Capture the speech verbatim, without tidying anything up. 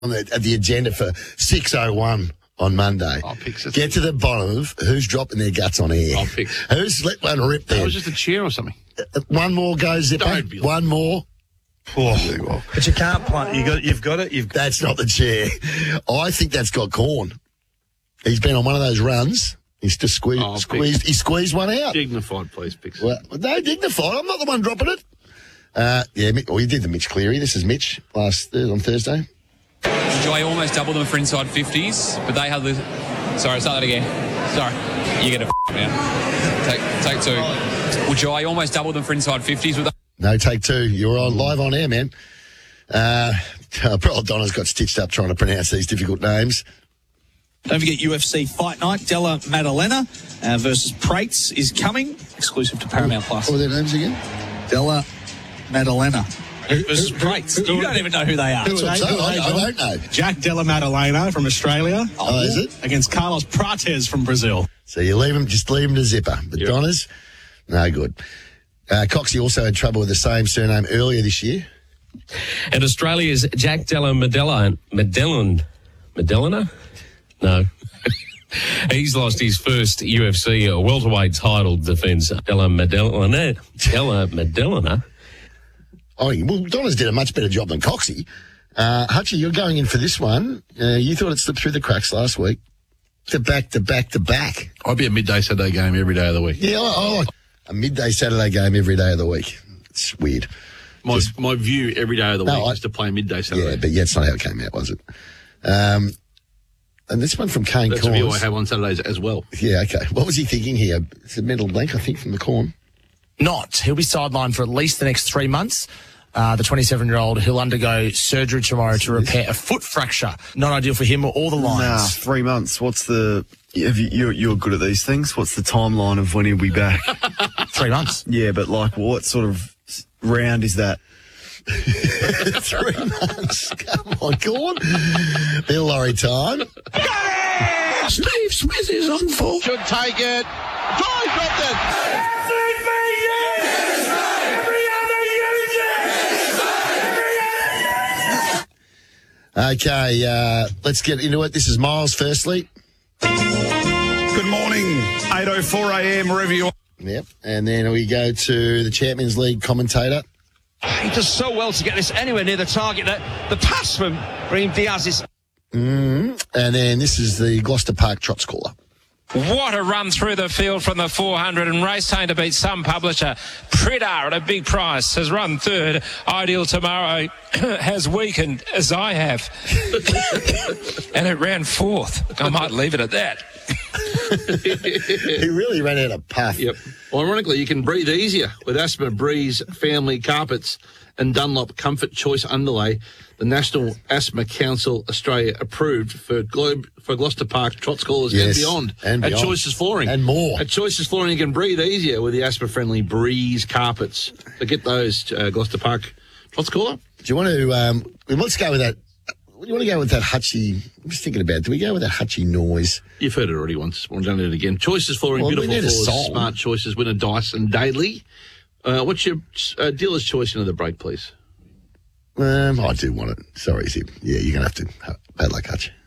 on the, at the agenda for six oh one on Monday. I'll pick it. Get to the bottom of who's dropping their guts on air. I'll pick. Who's let one rip there? That was just a chair or something. Uh, one more goes, Zipper. Don't be like- One more. Oh, but you can't punt. You got, you've got it. You've. That's not the chair. I think that's got corn. He's been on one of those runs. He's just squeezed. Oh, squeezed. He squeezed one out. Dignified, please, Pix. Well, no, dignified. I'm not the one dropping it. Uh, yeah, well, you did the Mitch Cleary. This is Mitch last uh, on Thursday. Joy almost doubled them for inside fifties, but they had the. Sorry, start that again. Sorry, you get a f- man. Take take two. Well, Joy almost doubled them for inside fifties with. No, take two. You're on live on air, man. Uh, Pearl Donna's got stitched up trying to pronounce these difficult names. Don't forget U F C Fight Night. Della Maddalena uh, versus Prates is coming, exclusive to Paramount Plus. What were their names again? Della Maddalena versus Prates. You don't even know who they are. Who are they? Who are they, I, I don't know. Jack Della Maddalena from Australia. Oh, is it? Against Carlos Prates from Brazil. So you leave them, just leave them to Zipper. But Yep. Donna's, no good. Uh, Coxie also had trouble with the same surname earlier this year. And Australia's Jack Della Maddalena, Maddalena, Maddalena? No. He's lost his first U F C uh, welterweight title defence. Della Maddalena. Della Maddalena. Oh, well, Donna's did a much better job than Coxie. Uh, Hutchie, you're going in for this one. Uh, you thought it slipped through the cracks last week. To back, to back, to back. I'd be a midday Saturday game every day of the week. Yeah, I, I like a midday Saturday game every day of the week. It's weird. My my view every day of the No, week I- is to play midday Saturday. Yeah, but yeah, it's not how it came out, was it? Um, and this one from Kane That's the view I Corns. have on Saturdays as well. Yeah, okay. What was he thinking here? It's a mental blank, I think, from the corn. Not. He'll be sidelined for at least the next three months. Uh, the twenty-seven-year-old, he'll undergo surgery tomorrow to repair a foot fracture. Not ideal for him or all the Nah, Lions. three months. What's the? Have you, you're, you're good at these things. What's the timeline of when he'll be back? Three months. Yeah, but like, what sort of round is that? Three months. Come on, corn. Bill Laurie time. Steve Smith is on full. Should take it. Joy dropped it. Okay, uh, let's get into it. This is Miles, firstly. Good morning. eight oh four a.m. wherever you are. Yep. And then we go to the Champions League commentator. He does so well to get this anywhere near the target. That the pass from Brahim Diaz is... Mm, and then this is the Gloucester Park Trots caller. What a run through the field from the four hundred, and Race Tane to beat some publisher. Pridar at a big price has run third. Ideal Tomorrow has weakened, as I have. And it ran fourth. I might leave it at that. He really ran out of puff. Yep. Well, ironically, you can breathe easier with Asthma Breeze Family Carpets and Dunlop Comfort Choice Underlay. The National Asthma Council Australia approved for Globe for Gloucester Park Trots callers Yes, and beyond. and At beyond. Choices Flooring. And more. At Choices Flooring, you can breathe easier with the asthma-friendly Breeze Carpets. So get those, uh, Gloucester Park Trots caller. Do you want to, um, let's go with that. Do you want to go with that Hutchie? I'm just thinking about it. Do we go with that Hutchie noise? You've heard it already once. We're going to do it again. Choices Flooring, Well, we beautiful need a floors, song. smart choices, win a Dyson daily. Uh, what's your uh, dealer's choice into the break, please? Um, I do want it. Sorry, Zip. Yeah, you're going to have to. Bad luck, Hutch.